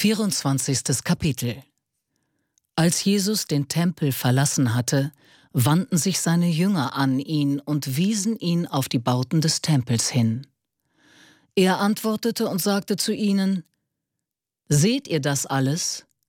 24. Kapitel. Als Jesus den Tempel verlassen hatte, wandten sich seine Jünger an ihn und wiesen ihn auf die Bauten des Tempels hin. Er antwortete und sagte zu ihnen: »Seht ihr das alles?